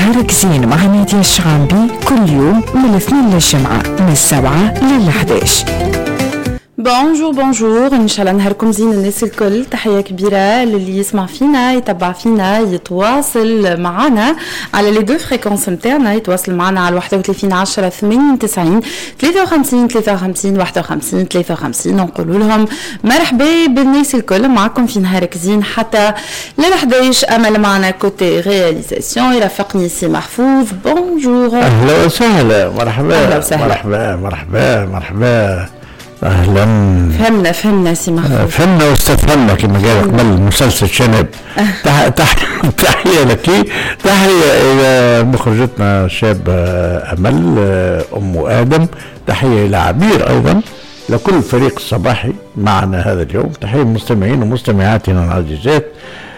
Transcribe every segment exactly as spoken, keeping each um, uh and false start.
نهارك زين مع نادية الشعامبي كل يوم من الاثنين للجمعة من السبعة للحداش. بونجور بونجور، ان شاء الله نهاركم زين الناس الكل. تحيه كبيره للي يسمع فينا، يتبع فينا، يتواصل معنا على لي دو فريكونس نتاعنا، يتواصل معنا على واحد وثلاثين عشرة ثمانية وتسعين ثلاثة وخمسين ثلاثة وخمسين واحد وخمسين ثلاثة وخمسين. نقول لهم مرحبا بالناس الكل، معكم في نهارك زين حتى للحداش. امل معنا كوتي رياليزاسيون يرافقني سي محفوظ. بونجور، اهلا وسهلا، مرحبا اهلا وسهلا، مرحبا مرحبا مرحبا، اهلا. فهمنا فهمنا سي محفوظ، فهمنا واستفهمنا كما قال قبل مسلسل شنب. تح... تح... تحيه لك، تحيه الى مخرجتنا الشاب امل ام ادم، تحيه الى عبير ايضا، لكل الفريق الصباحي معنا هذا اليوم. تحيه المستمعين ومستمعاتنا العزيزات.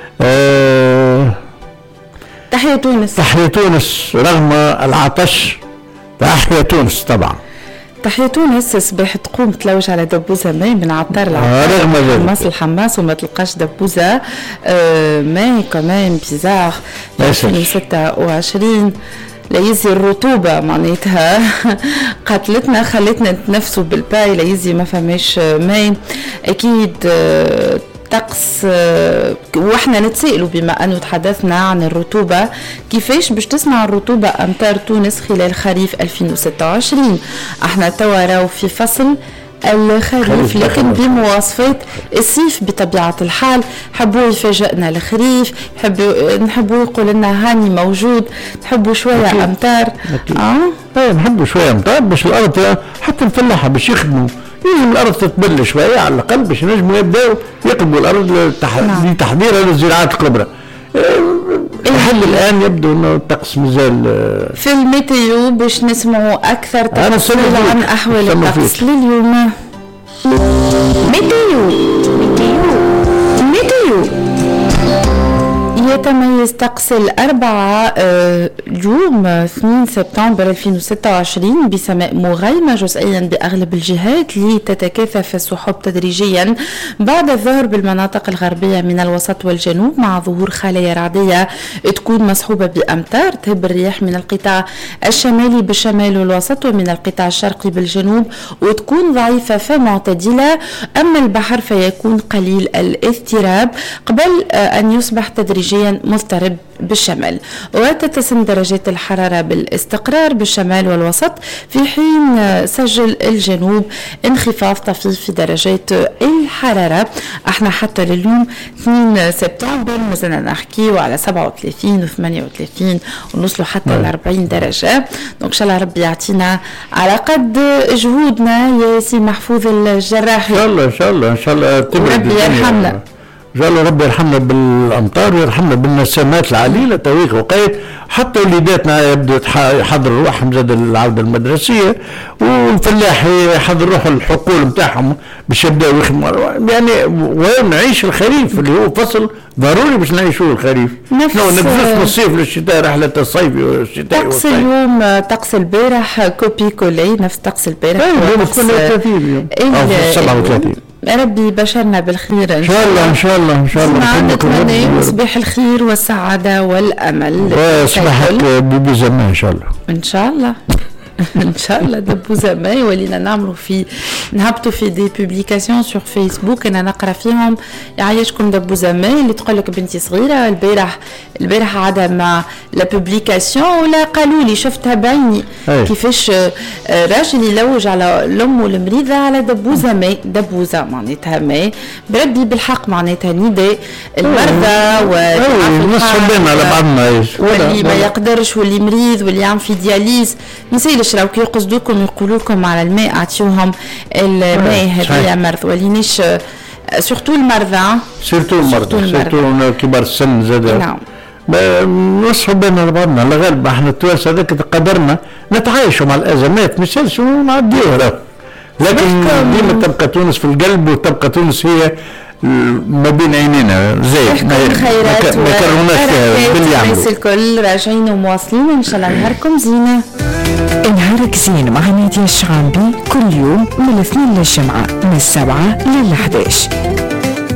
أه... تحيه تونس، تحيه تونس رغم العطش، تحيه تونس طبعا. تحية تونس. صباح تقوم تلوج على دبوزة ماي من عطار العطار الحماس الحماس وما تلقاش دبوزة آه ماي كمان بيزار ألفين وستة وعشرين. ليزي الرطوبة معناتها قتلتنا، خلتنا نتنفسوا بالباي. ليزي ما فماش ماي أكيد. آه طقس واحنا نتسائلوا بما انه تحدثنا عن الرطوبه، كيفاش باش تصنع الرطوبه امطار تونس خلال خريف ألفين وستة وعشرين. احنا توا راو في فصل الخريف لكن بمواصفات الصيف بطبيعه الحال. حبوا يفاجئنا الخريف، حبوا نحبوا يقول لنا هاني موجود، نحبوا شويه أكيد. امطار أكيد. اه ايه نحبوا شويه امطار باش الارض حتى الفلاحه باش يخدموا، لازم الارض تتبل شويه على الاقل باش نجموا يبداوا يقلبوا الارض لتح... نعم. لتحضيرها للزراعات الكبرى. لحد الان يبدو انه الطقس مازال في الميتيو باش نسمعوا اكثر تفاصيل عن احوال الطقس لليوم. ميتيو ميتيو ميتيو يتميز طقس الأربعاء اليوم اثنين سبتمبر ألفين وستة وعشرين بسماء مغيمة جزئيا بأغلب الجهات، لتتكاثف السحب تدريجيا بعد الظهر بالمناطق الغربية من الوسط والجنوب، مع ظهور خلايا رعدية تكون مصحوبة بأمطار. تهب الرياح من القطاع الشمالي بالشمال والوسط ومن القطاع الشرقي بالجنوب وتكون ضعيفة فمعتدلة. أما البحر فيكون قليل الاضطراب قبل أن يصبح تدريجيا مضطرب بالشمال، وتتسم درجات الحرارة بالاستقرار بالشمال والوسط، في حين سجل الجنوب انخفاض طفيف في درجات الحرارة. احنا حتى لليوم اثنين سبتمبر مازلنا نحكي على سبعة وثلاثين وثمانية وثلاثين ونوصلوا حتى ل أربعين درجة. دونك ان شاء الله ربي يعطينا على قد جهودنا يا سي محفوظ الجراحي. ان شاء الله ان شاء الله ان شاء الله ربي يرحمنا، ان شاء الله ربي يرحمنا بالامطار ويرحمنا بالنسمات العليله تويق وقيت. حتى وليداتنا يبدو يحضروا روحهم زاد العوده المدرسيه، والفلاح يحضر روح الحقول نتاعهم باش يبداوا يخدموا يعني، ونعيش الخريف اللي هو فصل ضروري باش نعيشوه الخريف. نقفز من الصيف للشتاء، رحله الصيف والشتاء. طقس اليوم طقس البارح كوبي كولي نفس طقس البارح. اليوم ثلاثين اليوم او سبعة وثلاثين. ربي بشرنا بالخير ان شاء الله ان شاء الله ان شاء الله. نتمنى صباح الخير والسعاده والامل وصباحك ببوزة ماء ان شاء الله ان شاء الله ان شاء الله. دبوزة ماء ولينا نعملوا في نهبطوا في دي بوبليكاسيون سور فيسبوك انا نقرا فيهم يعيشكم دبوزة ماء اللي تقول لك بنتي صغيره البارح البارح عاد مع لا بوبليكاسيون ولا قالوا لي شفتها بعيني كيفاش راجل يلوج على الام والمريضه على دبوزة ماء. دبوزة معناتها ماء بربي بالحق معناتها نداء المرضى والناس على بعضنا واللي ما يقدرش واللي مريض واللي عم في دياليز نسيلش راهو كي يقصدوكم يقولوا لكم على الماء اعطيوهم الماء هذه مرض ولينيش سورتو المرضى سورتو المرضى سورتو كبار السن زاد. نعم نصحوا بيننا بعضنا على غالب احنا التوانسه هذاك قدرنا نتعايشوا مع الازمات مش ونعديوها، لكن ديما تبقى تونس في القلب وتبقى تونس هي ما بين عينينا زي ما خيرات ما كرهناش فيها باليعمل. الكل راجعين ومواصلين ان شاء الله. نهاركم زينه. نهارك زين مع نادية الشعامبي كل يوم من الاثنين للجمعة من السبعة للحداش.